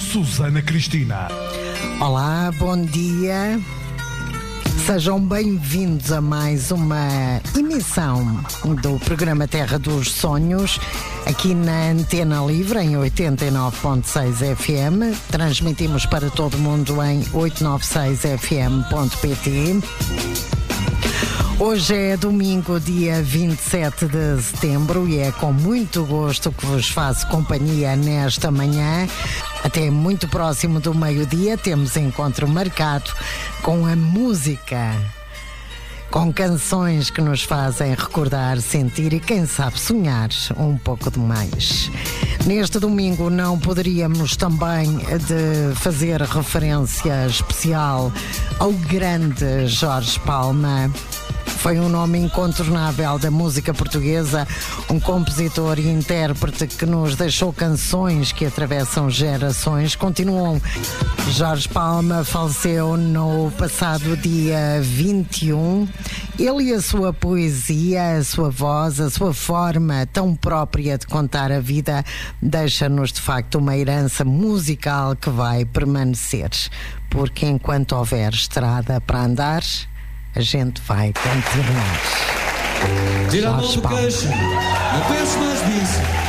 Susana Cristina. Olá, bom dia. Sejam bem-vindos a mais uma emissão do programa Terra dos Sonhos, aqui na Antena Livre, em 89.6 FM. Transmitimos para todo o mundo em 896fm.pt. Hoje é domingo, dia 27 de setembro, e é com muito gosto que vos faço companhia nesta manhã. Até muito próximo do meio-dia temos encontro marcado com a música, com canções que nos fazem recordar, sentir e, quem sabe, sonhar um pouco demais. Neste domingo não poderíamos também de fazer referência especial ao grande Jorge Palma. Foi um nome incontornável da música portuguesa, um compositor e intérprete que nos deixou canções que atravessam gerações. Continuam. Jorge Palma faleceu no passado dia 21. Ele e a sua poesia, a sua voz, a sua forma tão própria de contar a vida, deixa-nos de facto uma herança musical que vai permanecer. Porque enquanto houver estrada para andar, a gente vai continuar. Tira a mão do queixo, não penso mais nisso.